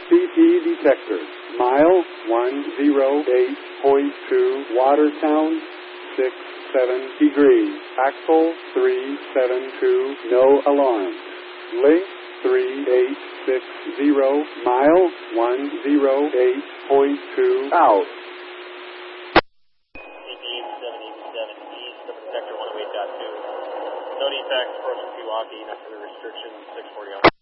CP detector. Mile 108.2, Watertown, 67 degrees. Axle 372, no alarm. Link 3860, mile 108.2, out. CP 77 East, sector 108.2. No defects, approaching Pewaukee, after the restriction 640 on.